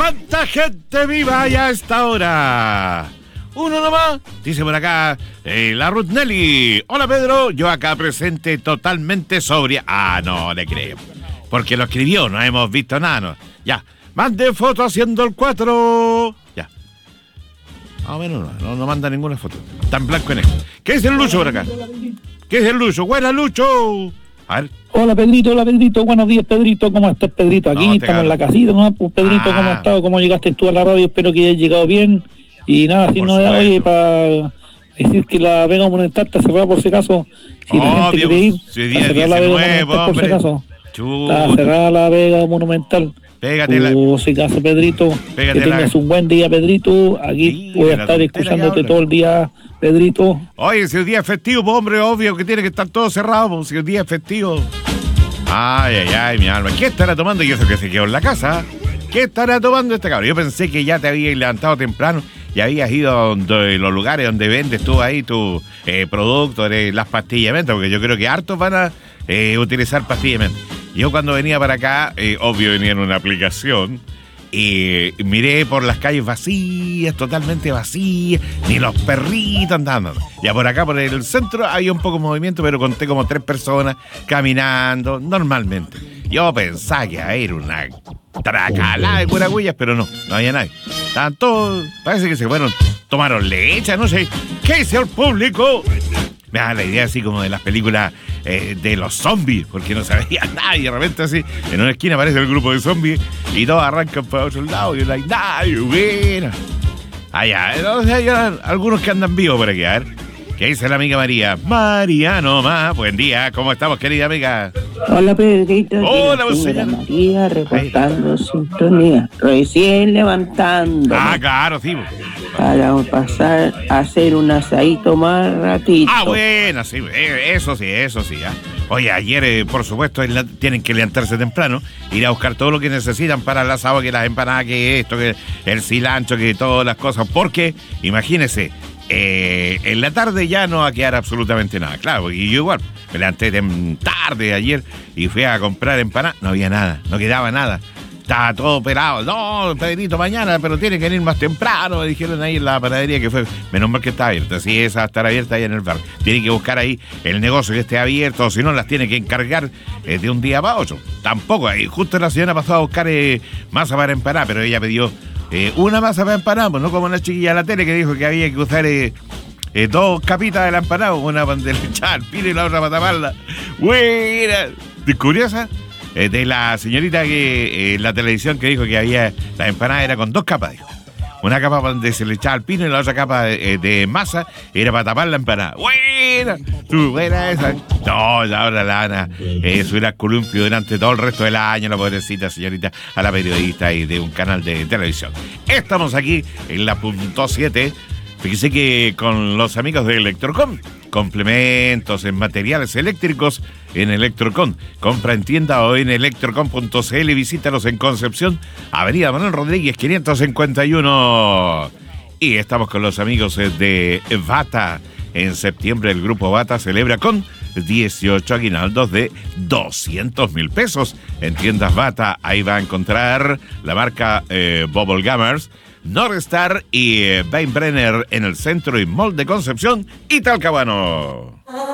¿Cuánta gente viva hay a esta hora? Uno nomás, dice por acá, la Ruth Nelly. Hola Pedro, yo acá presente totalmente sobria. Ah, no le creo. Porque lo escribió, no hemos visto nada. No. Ya, mande foto haciendo el 4. Ya. Ah, bueno, no manda ninguna foto. Está en blanco y negro. ¿Qué es el Lucho por acá? ¿Qué es el Lucho? ¡Buena, Lucho! A ver. Hola Pedrito, buenos días Pedrito, ¿cómo estás Pedrito? Aquí estamos en la casita, ¿no? Pues Pedrito, ¿cómo has estado? ¿Cómo llegaste tú a la radio? Espero que hayas llegado bien. Y nada, si no, oye, para decir que la Vega Monumental está cerrada por si acaso. Si la gente quiere ir, está cerrada la Vega Monumental por si acaso. Está cerrada la Vega Monumental. Pégatela. Si acaso Pedrito, Pégatela. que tengas un buen día Pedrito. Aquí voy a estar escuchándote todo el día Pedrito. Oye, si el día es festivo, pues, hombre, obvio que tiene que estar todo cerrado, pues, si el día es festivo. Ay, mi alma. ¿Qué estará tomando? Y eso que se quedó en la casa. ¿Qué estará tomando este cabrón? Yo pensé que ya te habías levantado temprano y habías ido a los lugares donde vendes tú ahí tus productos, las pastillas de menta, porque yo creo que hartos van a utilizar pastillas de menta. Yo cuando venía para acá, obvio venía en una aplicación, y miré por las calles vacías, totalmente vacías, ni los perritos andando. Ya por acá, por el centro, hay un poco de movimiento, pero conté como 3 personas caminando normalmente. Yo pensaba que era una tracalada de curagüillas, pero no había nadie. Estaban todos, parece que se fueron, tomaron leche, no sé. ¿Qué hizo el público? Me da la idea así como de las películas de los zombies, porque no sabía nadie. De repente así, en una esquina aparece el grupo de zombies y todos arrancan para otro lado y no hay nadie. Buena. Allá, hay algunos que andan vivos por aquí. A ver, ¿qué dice la amiga María? Mariano, buen día, ¿cómo estamos, querida amiga? Hola Pedrito. Hola, señora María, reportando sintonía, recién levantando. Claro, sí. Para pasar a hacer un asadito más ratito. Bueno, sí, eso sí. ¿Ah? Oye, ayer, por supuesto, tienen que levantarse temprano, ir a buscar todo lo que necesitan para el asado, que las empanadas, que esto, que el cilantro, que todas las cosas, porque, imagínense, en la tarde ya no va a quedar absolutamente nada, claro, y yo igual, me levanté tarde ayer y fui a comprar empanadas, no había nada, no quedaba nada. Estaba todo pelado. No, Pedrito, mañana, pero tiene que venir más temprano. Me dijeron ahí en la panadería que fue. Menos mal que está abierta. Sí, esa va a estar abierta ahí en el bar. Tiene que buscar ahí el negocio que esté abierto. O si no, las tiene que encargar de un día para otro. Tampoco. Justo la señora pasó a buscar masa para empanar, pero ella pidió una masa para empanar, pues no como una chiquilla de la tele que dijo que había que usar 2 capitas de la empanada, una para echar al pino y la otra para taparla. Buena. ¿Curiosa? De la señorita que en la televisión que dijo que había la empanada era con 2 capas, dijo. Una capa donde se le echaba el pino y la otra capa de masa era para tapar la empanada. ¡Buena! ¡Buena esa! No, ahora la van a subir al columpio durante todo el resto del año, la pobrecita señorita, a la periodista y de un canal de televisión. Estamos aquí en la punto 7. Fíjese que con los amigos de Electrocom, complementos en materiales eléctricos en Electrocom. Compra en tienda o en electrocom.cl y visítalos en Concepción, Avenida Manuel Rodríguez 551. Y estamos con los amigos de Bata. En septiembre el grupo Bata celebra con 18 aguinaldos de 200,000 pesos. En tiendas Bata, ahí va a encontrar la marca Bubble Gummers, Northstar y Weinbrenner en el centro y Mall de Concepción y Talcahuano.